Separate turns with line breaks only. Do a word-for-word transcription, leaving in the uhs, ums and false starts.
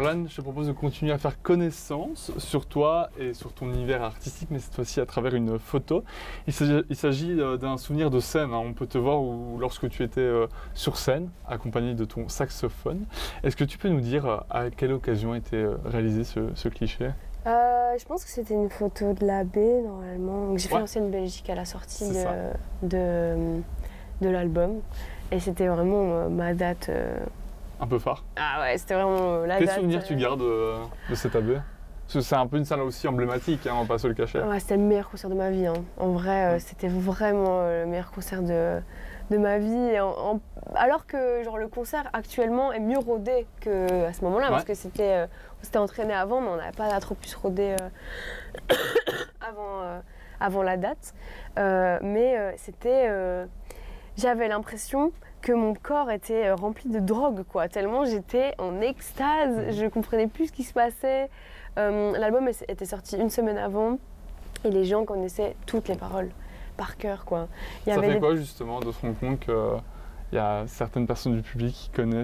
Orlan, je te propose de continuer à faire connaissance sur toi et sur ton univers artistique, mais cette fois-ci à travers une photo. Il s'agit d'un souvenir de scène, hein. On peut te voir où, lorsque tu étais euh, sur scène, accompagné de ton saxophone. Est-ce que tu peux nous dire à quelle occasion a été euh, réalisé ce, ce cliché?
Euh, je pense que c'était une photo de la baie normalement. J'ai fait
Ouais.
Ancienne Belgique à la sortie de,
ça.
de, de l'album. Et c'était vraiment euh, ma date. Euh...
Un peu phare.
Ah ouais, c'était vraiment euh, la
Quel
date.
souvenir tu
euh...
gardes euh, de cette abbé? Parce que c'est un peu une salle aussi emblématique, hein, on va pas se le cacher.
Ouais, c'était le meilleur concert de ma vie. Hein. En vrai, euh, c'était vraiment euh, le meilleur concert de, de ma vie. Et en, en... Alors que genre, le concert actuellement est mieux rodé qu'à ce moment-là. Ouais. Parce que c'était, euh, on s'était entraîné avant, mais on n'avait pas trop pu se roder euh, avant, euh, avant la date. Euh, mais euh, c'était... Euh... J'avais l'impression que mon corps était rempli de drogue, quoi. Tellement j'étais en extase, je comprenais plus ce qui se passait. Euh, L'album était sorti une semaine avant et les gens connaissaient toutes les paroles par cœur, quoi. Il y
Ça
avait
fait
des...
quoi justement de se rendre compte qu'il y a certaines personnes du public qui connaissent